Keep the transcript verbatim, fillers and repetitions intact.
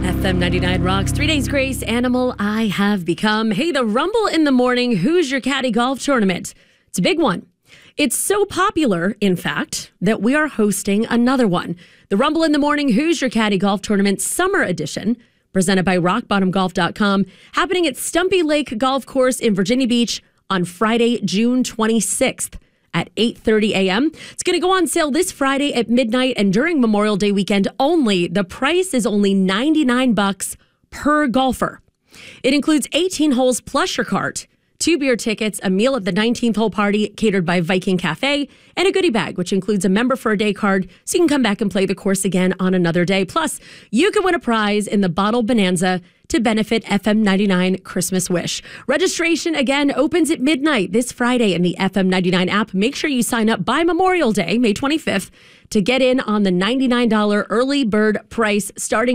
F M ninety-nine rocks. Three days grace, animal I have become. Hey, the Rumble in the Morning Who's Your Caddy golf tournament. It's a big one. It's so popular, in fact, that we are hosting another one. The Rumble in the Morning Who's Your Caddy golf tournament summer edition, presented by rock bottom golf dot com, happening at Stumpy Lake Golf Course in Virginia Beach on Friday, June twenty-sixth. At eight thirty a.m. It's going to go on sale this Friday at midnight and during Memorial Day weekend only. The price is only ninety-nine bucks per golfer. It includes eighteen holes plus your cart, two beer tickets, a meal at the nineteenth hole party catered by Viking Cafe, and a goodie bag, which includes a member for a day card so you can come back and play the course again on another day. Plus, you can win a prize in the Bottle Bonanza to benefit F M ninety-nine Christmas Wish. Registration, again, opens at midnight this Friday in the F M ninety-nine app. Make sure you sign up by Memorial Day, May twenty-fifth, to get in on the ninety-nine dollars early bird price starting